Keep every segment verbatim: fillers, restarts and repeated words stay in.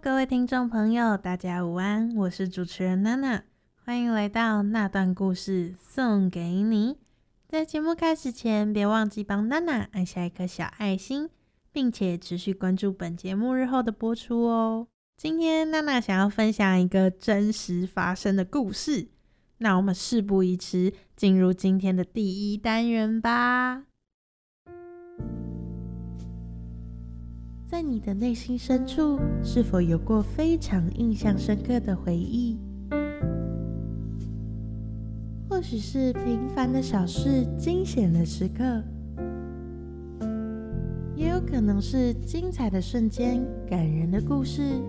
各位听众朋友，大家午安，我是主持人娜娜，欢迎来到那段故事送给你。在节目开始前，别忘记帮娜娜按下一颗小爱心，并且持续关注本节目日后的播出哦。今天娜娜想要分享一个真实发生的故事，那我们事不宜迟，进入今天的第一单元吧。在你的内心深处，是否有过非常印象深刻的回忆？或许是平凡的小事、惊险的时刻，也有可能是精彩的瞬间、感人的故事。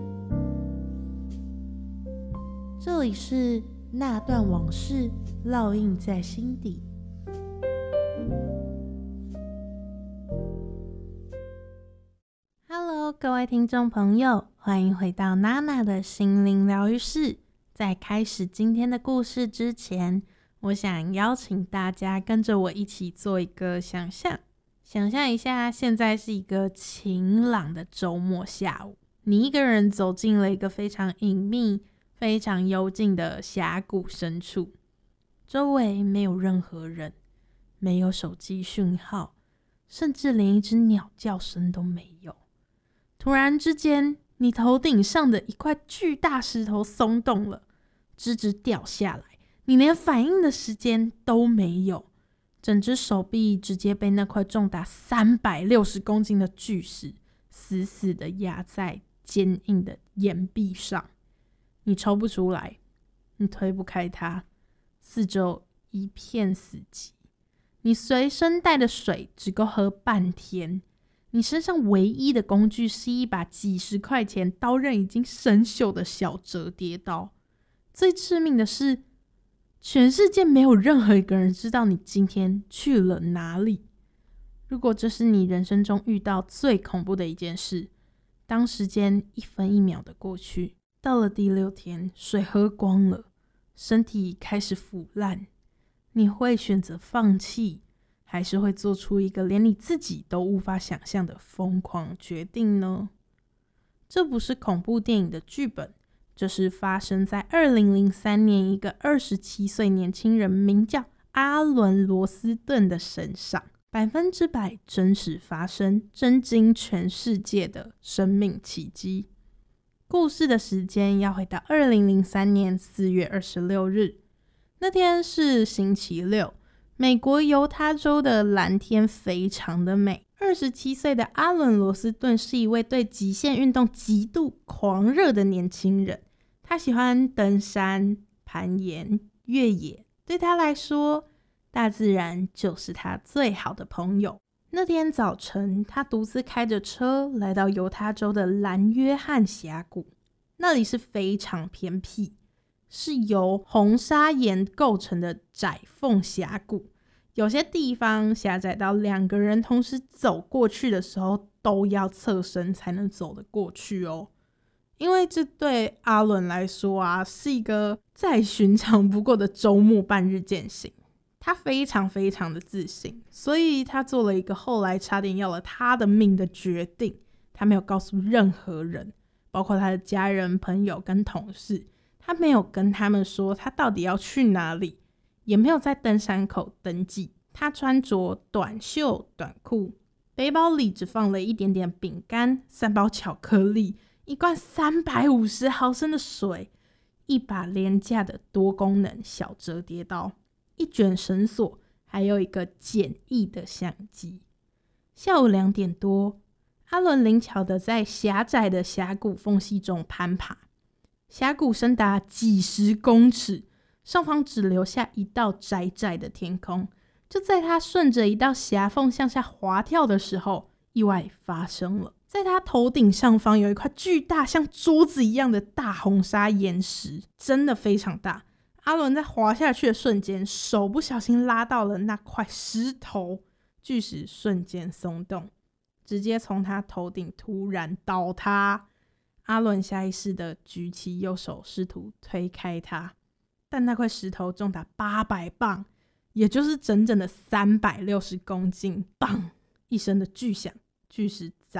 这里是那段往事，烙印在心底。Hello， 各位听众朋友，欢迎回到娜娜的心灵疗愈室。在开始今天的故事之前，我想邀请大家跟着我一起做一个想象，想象一下，现在是一个晴朗的周末下午，你一个人走进了一个非常隐秘、非常幽静的峡谷深处，周围没有任何人，没有手机讯号，甚至连一只鸟叫声都没有。突然之间，你头顶上的一块巨大石头松动了，直直掉下来，你连反应的时间都没有，整只手臂直接被那块重达三百六十公斤的巨石死死的压在坚硬的岩壁上。你抽不出来，你推不开它，四周一片死寂。你随身带的水只够喝半天，你身上唯一的工具是一把几十块钱、刀刃已经生锈的小折叠刀。最致命的是，全世界没有任何一个人知道你今天去了哪里。如果这是你人生中遇到最恐怖的一件事，当时间一分一秒的过去，到了第六天，水喝光了，身体开始腐烂，你会选择放弃，还是会做出一个连你自己都无法想象的疯狂决定呢？这不是恐怖电影的剧本，这是发生在二零零三年一个二十七岁年轻人名叫阿伦·罗斯顿的身上，百分之百真实发生，震惊全世界的生命奇迹。故事的时间要回到二零零三年四月二十六日，那天是星期六，美国犹他州的蓝天非常的美。二十七岁的阿伦·罗斯顿是一位对极限运动极度狂热的年轻人，他喜欢登山、攀岩、越野，对他来说，大自然就是他最好的朋友。那天早晨，他独自开着车来到犹他州的蓝约翰峡谷，那里是非常偏僻，是由红砂岩构成的窄缝峡谷，有些地方狭窄到两个人同时走过去的时候都要侧身才能走得过去哦。因为这对阿伦来说啊，是一个再寻常不过的周末半日健行。他非常非常的自信，所以他做了一个后来差点要了他的命的决定。他没有告诉任何人，包括他的家人、朋友跟同事，他没有跟他们说他到底要去哪里，也没有在登山口登记。他穿着短袖短裤，背包里只放了一点点饼干、三包巧克力、一罐三百五十毫升的水、一把廉价的多功能小折叠刀、一卷绳索，还有一个简易的相机。下午两点多，阿伦灵巧的在狭窄的峡谷缝隙中攀爬，峡谷深达几十公尺，上方只留下一道窄窄的天空。就在他顺着一道狭缝向下滑跳的时候，意外发生了。在他头顶上方有一块巨大像桌子一样的大红砂岩石，真的非常大。阿伦在滑下去的瞬间，手不小心拉到了那块石头，巨石瞬间松动，直接从他头顶突然倒塌。阿伦下意识的举起右手试图推开他，但那块石头重达八百磅，也就是整整的三百六十公斤。砰一声的巨响，巨石砸